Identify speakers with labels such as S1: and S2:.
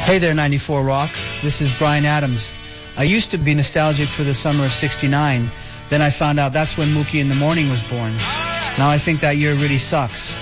S1: Hey there, 94 Rock. This is Bryan Adams. I used to be nostalgic for the summer of '69. Then I found out that's when Mookie in the Morning was born. Now I think that year really sucks.